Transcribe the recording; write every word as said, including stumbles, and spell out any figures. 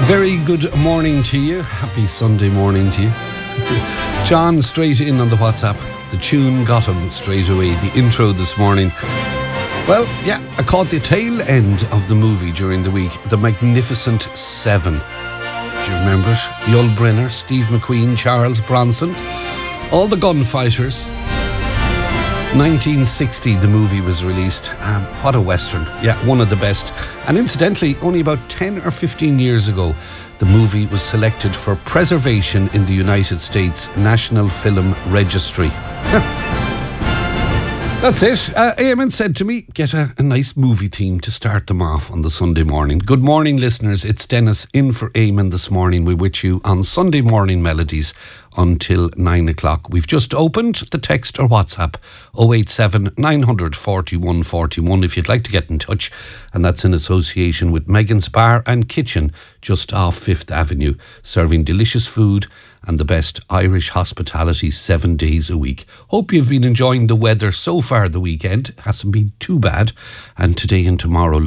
Very good morning to you. Happy Sunday morning to you. John, straight in on the WhatsApp. The tune got him straight away. The intro this morning. Well, yeah, I caught the tail end of the movie during the week. The Magnificent Seven. Do you remember it? Yul Brynner, Steve McQueen, Charles Bronson. All the gunfighters. nineteen sixty the movie was released. Um, what a western. Yeah, one of the best. And incidentally, only about ten or fifteen years ago, the movie was selected for preservation in the United States National Film Registry. That's it. Uh, Eamon said to me, get a, a nice movie theme to start them off on the Sunday morning. Good morning, listeners. It's Dennis in for Eamon this morning. We're with you on Sunday Morning Melodies until nine o'clock. We've just opened the text or WhatsApp oh eight seven, nine four one, four one if you'd like to get in touch, and that's in association with Megan's Bar and Kitchen just off Fifth Avenue, serving delicious food and the best Irish hospitality seven days a week. Hope you've been enjoying the weather so far the weekend. It hasn't been too bad, and today and tomorrow